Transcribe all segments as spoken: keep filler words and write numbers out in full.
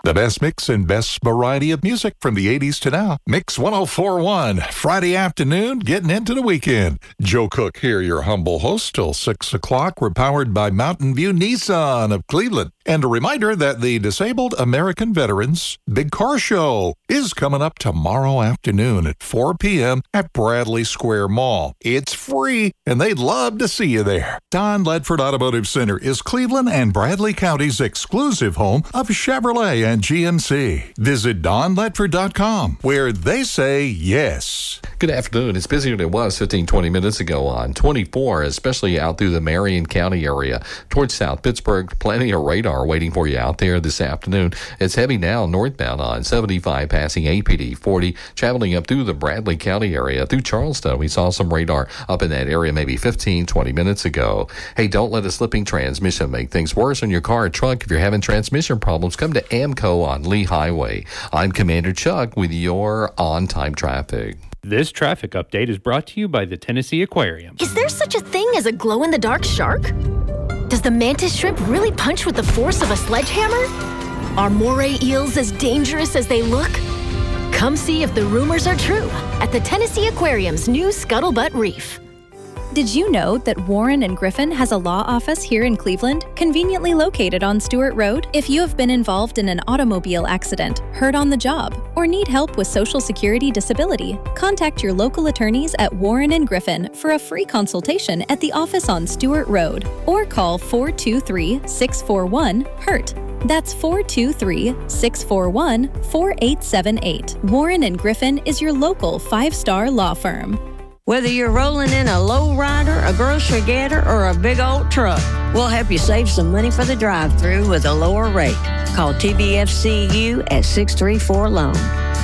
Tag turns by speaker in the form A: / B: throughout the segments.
A: The best mix and best variety of music from the eighties to now. Mix ten forty-one, Friday afternoon, getting into the weekend. Joe Cook here, your humble host, till six o'clock. We're powered by Mountain View Nissan of Cleveland. And a reminder that the Disabled American Veterans Big Car Show is coming up tomorrow afternoon at four p.m. at Bradley Square Mall. It's free, and they'd love to see you there. Don Ledford Automotive Center is Cleveland and Bradley County's exclusive home of Chevrolet and G M C. Visit don ledford dot com, where they say yes.
B: Good afternoon. It's busier than it was fifteen, twenty minutes ago on twenty-four, especially out through the Marion County area towards South Pittsburgh. Plenty of radar waiting for you out there this afternoon. It's heavy now northbound on seventy-five passing A P D forty, traveling up through the Bradley County area through Charleston. We saw some radar up in that area maybe fifteen, twenty minutes ago. Hey, don't let a slipping transmission make things worse on your car or truck. If you're having transmission problems, come to AMCO on Lee Highway. I'm Commander Chuck with your on-time traffic.
C: This traffic update is brought to you by the Tennessee Aquarium.
D: Is there such a thing as a glow-in-the-dark shark? Does the mantis shrimp really punch with the force of a sledgehammer? Are moray eels as dangerous as they look? Come see if the rumors are true at the Tennessee Aquarium's new Scuttlebutt Reef.
E: Did you know that Warren and Griffin has a law office here in Cleveland, conveniently located on Stewart Road? If you have been involved in an automobile accident, hurt on the job, or need help with Social Security disability, contact your local attorneys at Warren and Griffin for a free consultation at the office on Stewart Road, or call four two three, six four one, hurt. That's four two three, six four one, four eight seven eight. Warren and Griffin is your local five-star law firm.
F: Whether you're rolling in a low-rider, a grocery getter, or a big old truck, we'll help you save some money for the drive-thru with a lower rate. Call T B F C U at six three four loan.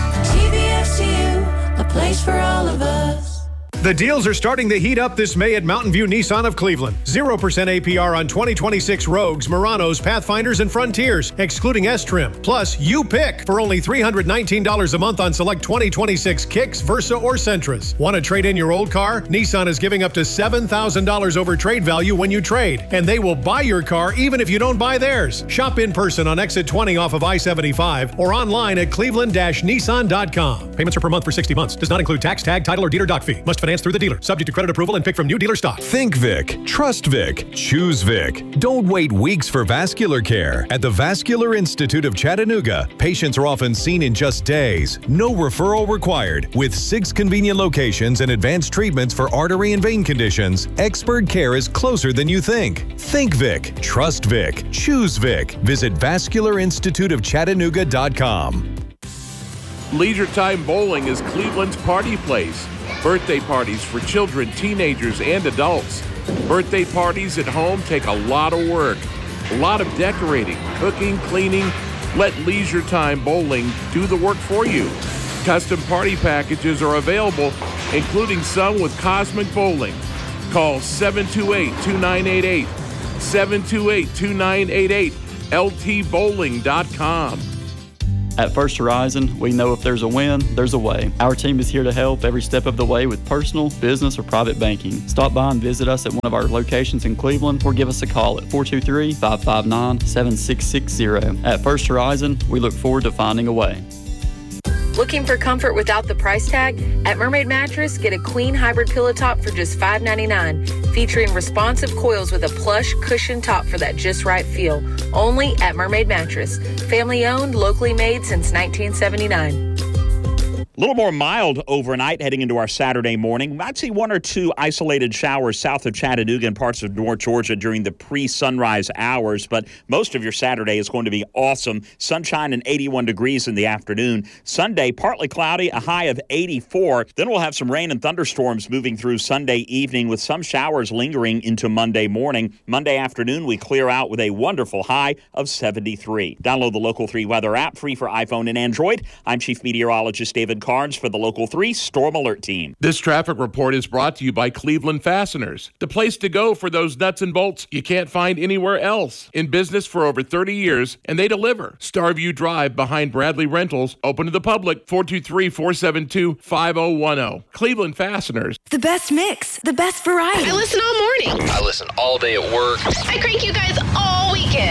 G: T B F C U, a place for all of us.
H: The deals are starting to heat up this May at Mountain View Nissan of Cleveland. zero percent A P R on twenty twenty-six Rogues, Muranos, Pathfinders, and Frontiers, excluding S-Trim. Plus, you pick for only three hundred nineteen dollars a month on select twenty twenty-six Kicks, Versa, or Sentras. Want to trade in your old car? Nissan is giving up to seven thousand dollars over trade value when you trade, and they will buy your car even if you don't buy theirs. Shop in person on exit twenty off of I seventy-five or online at cleveland dash nissan dot com. Payments are per month for sixty months. Does not include tax, tag, title, or dealer doc fee. Must finance through the dealer. Subject to credit approval and pick from new dealer stock.
I: Think Vic. Trust Vic. Choose Vic. Don't wait weeks for vascular care. At the Vascular Institute of Chattanooga, patients are often seen in just days. No referral required. With six convenient locations and advanced treatments for artery and vein conditions, expert care is closer than you think. Think Vic. Trust Vic. Choose Vic. Visit vascular institute of chattanooga dot com.
J: Leisure Time Bowling is Cleveland's party place. Birthday parties for children, teenagers, and adults. Birthday parties at home take a lot of work, a lot of decorating, cooking, cleaning. Let Leisure Time Bowling do the work for you. Custom party packages are available, including some with Cosmic Bowling. Call seven two eight, two nine eight eight, seven two eight, two nine eight eight, L T bowling dot com.
K: At First Horizon, we know if there's a win, there's a way. Our team is here to help every step of the way with personal, business, or private banking. Stop by and visit us at one of our locations in Cleveland or give us a call at four two three, five five nine, seven six six zero. At First Horizon, we look forward to finding a way.
L: Looking for comfort without the price tag? At Mermaid Mattress, get a queen hybrid pillow top for just five ninety-nine, featuring responsive coils with a plush cushion top for that just right feel. Only at Mermaid Mattress. Family owned, locally made since nineteen seventy-nine.
M: A little more mild overnight heading into our Saturday morning. Might see one or two isolated showers south of Chattanooga and parts of North Georgia during the pre-sunrise hours, but most of your Saturday is going to be awesome. Sunshine and eighty-one degrees in the afternoon. Sunday, partly cloudy, a high of eighty-four. Then we'll have some rain and thunderstorms moving through Sunday evening with some showers lingering into Monday morning. Monday afternoon, we clear out with a wonderful high of seventy-three. Download the Local three weather app, free for iPhone and Android. I'm Chief Meteorologist David Carnes for the Local three Storm Alert Team.
J: This traffic report is brought to you by Cleveland Fasteners, the place to go for those nuts and bolts you can't find anywhere else. In business for over thirty years, and they deliver. Starview Drive behind Bradley Rentals, open to the public, four two three, four seven two, five oh one oh. Cleveland Fasteners.
N: The best mix, the best variety.
O: I listen all morning.
P: I listen all day at work.
O: I crank you guys all